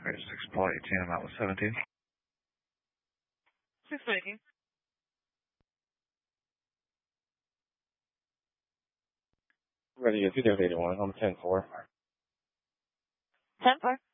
Okay, 6 Paul 18, I'm out with 17. 618. Ready to get 281. I'm 10-4. 10-4.